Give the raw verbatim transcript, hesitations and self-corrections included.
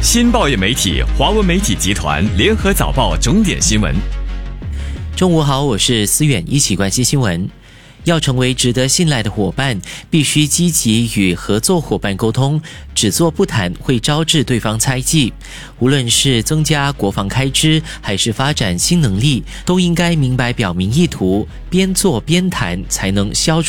新报业媒体华文媒体集团联合早报重点新闻。 中午好，我是思远，一起关心新闻。要成为值得信赖的伙伴，必须积极与合作伙伴沟通，只做不谈会招致对方猜忌。无论是增加国防开支，还是发展新能力，都应该明白表明意图，边做边谈，才能消除